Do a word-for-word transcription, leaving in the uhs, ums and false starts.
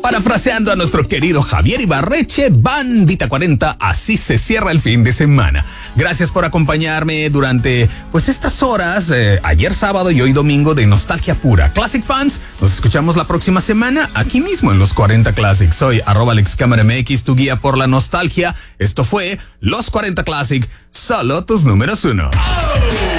Parafraseando a nuestro querido Javier Ibarreche, Bandita cuarenta, así se cierra el fin de semana. Gracias por acompañarme durante pues estas horas, eh, ayer sábado y hoy domingo, de nostalgia pura. Classic Fans, nos escuchamos la próxima semana aquí mismo en Los cuarenta Classic. Soy arroba AlexCameraMX, tu guía por la nostalgia. Esto fue Los cuarenta Classic, solo tus números uno.